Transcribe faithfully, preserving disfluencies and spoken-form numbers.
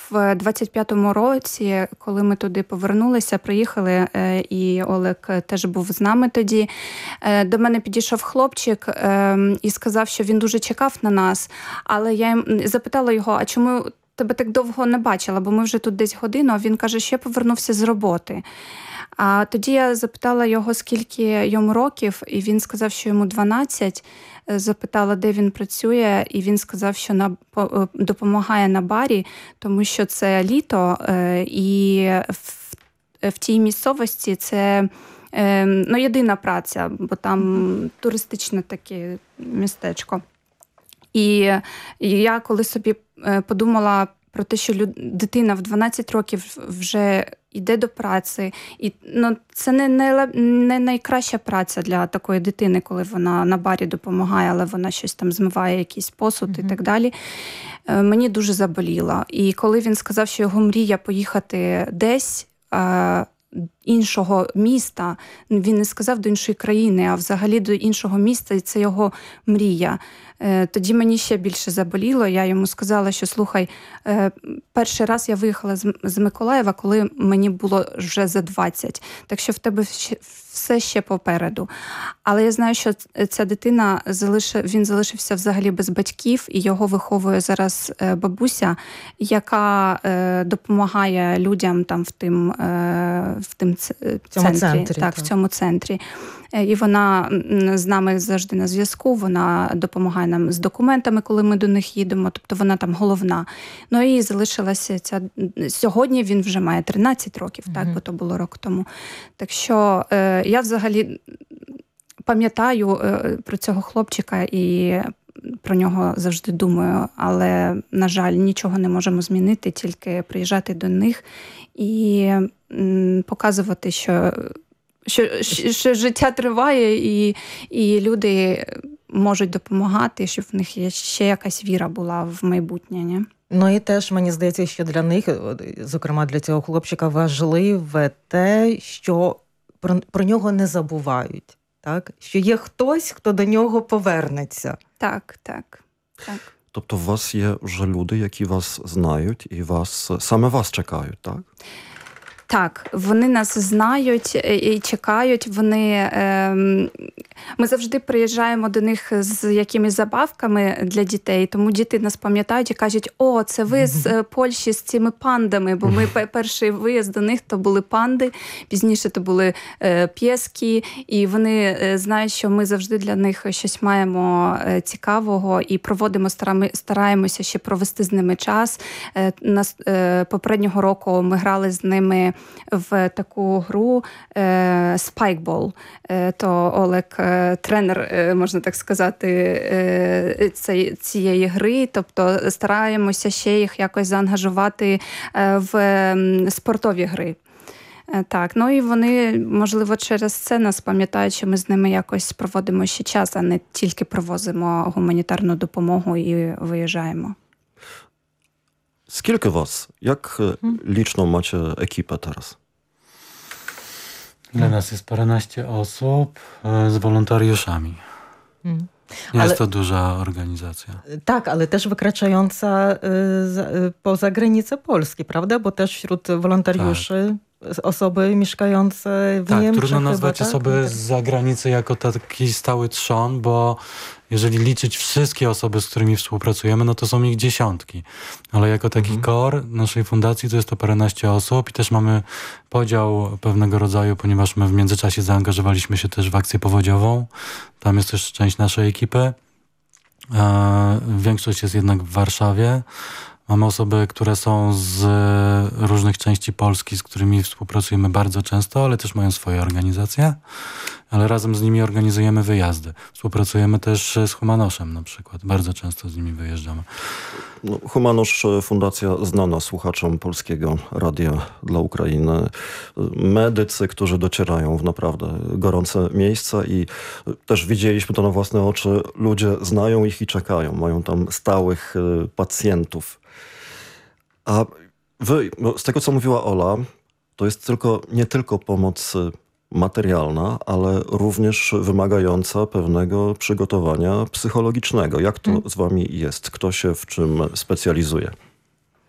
в двадцять п'ятому році, коли ми туди повернулися, приїхали, і Олег теж був з нами тоді, до мене підійшов хлопчик і сказав, що він дуже чекав на нас, але я запитала його, а чому тебе так довго не бачила, бо ми вже тут десь годину, а він каже, що я повернувся з роботи. А тоді я запитала його, скільки йому років, і він сказав, що йому дванадцять. Запитала, де він працює, і він сказав, що на, допомагає на барі, тому що це літо, і в, в тій місцевості це ну, єдина праця, бо там туристичне таке містечко. І, і я коли собі подумала про те, що люд... дитина в дванадцять років вже йде до праці, і ну, це не, не, не найкраща праця для такої дитини, коли вона на барі допомагає, але вона щось там змиває, якийсь посуд mm-hmm. і так далі. Мені дуже заболіло. І коли він сказав, що його мрія поїхати десь, іншого міста, він не сказав до іншої країни, а взагалі до іншого міста, і це його мрія. Тоді мені ще більше заболіло. Я йому сказала, що, слухай, перший раз я виїхала з Миколаєва, коли мені було вже за двадцять. Так що в тебе все ще попереду. Але я знаю, що ця дитина, він залишився взагалі без батьків, і його виховує зараз бабуся, яка допомагає людям там в тим, в тим центрі. В цьому центрі, так, так. в цьому центрі. І вона з нами завжди на зв'язку, вона допомагає нам з документами, коли ми до них їдемо, тобто вона там головна. Ну і залишилася ця... Сьогодні він вже має тринадцять років, mm-hmm. так, бо то було рок тому. Так що е, я взагалі пам'ятаю е, про цього хлопчика і про нього завжди думаю, але, на жаль, нічого не можемо змінити, тільки приїжджати до них і м, показувати, що Що, що життя триває, і, і люди можуть допомагати, щоб в них є ще якась віра була в майбутнє. Не? Ну і теж, мені здається, що для них, зокрема для цього хлопчика, важливе те, що про, про нього не забувають. Так? Що є хтось, хто до нього повернеться. Так, так, так. Тобто у вас є вже люди, які вас знають і вас, саме вас чекають, так? Так, вони нас знають і чекають. Вони, е, ми завжди приїжджаємо до них з якимись забавками для дітей, тому діти нас пам'ятають і кажуть, о, це ви з Польщі з цими пандами, бо ми перший виїзд до них, то були панди, пізніше то були е, пєски, і вони знають, що ми завжди для них щось маємо цікавого і проводимо, стараємося ще провести з ними час. Е, нас, е, попереднього року ми грали з ними в таку гру е, Spikeball. Е, то Олег, е, тренер, е, можна так сказати, е, цієї, цієї гри. Тобто стараємося ще їх якось заангажувати е, в е, спортові гри. Е, так, ну і вони, можливо, через це нас пам'ятають, що ми з ними якось проводимо ще час, а не тільки привозимо гуманітарну допомогу і виїжджаємо. Скільки вас? Jak liczną macie ekipę teraz? Dla nas jest paręnaście osób z wolontariuszami. Mm. Jest ale, to duża organizacja. Tak, ale też wykraczająca y, poza granice Polski, prawda? Bo też wśród wolontariuszy tak. osoby mieszkające w tak, Niemczech. Trudno nazwać chyba, osoby tak? z zagranicy jako taki stały trzon, bo jeżeli liczyć wszystkie osoby, z którymi współpracujemy, no to są ich dziesiątki. Ale jako taki mhm. core naszej fundacji to jest to paręnaście osób i też mamy podział pewnego rodzaju, ponieważ my w międzyczasie zaangażowaliśmy się też w akcję powodziową. Tam jest też część naszej ekipy. E, większość jest jednak w Warszawie. Mamy osoby, które są z różnych części Polski, z którymi współpracujemy bardzo często, ale też mają swoje organizacje. Ale razem z nimi organizujemy wyjazdy. Współpracujemy też z Humanoszem na przykład. Bardzo często z nimi wyjeżdżamy. No, Humanosz, fundacja znana słuchaczom Polskiego Radia dla Ukrainy. Medycy, którzy docierają w naprawdę gorące miejsca i też widzieliśmy to na własne oczy. Ludzie znają ich i czekają. Mają tam stałych pacjentów. A wy, no, z tego co mówiła Ola, to jest tylko, nie tylko pomoc materialna, ale również wymagająca pewnego przygotowania psychologicznego. Jak to hmm. z wami jest? Kto się w czym specjalizuje?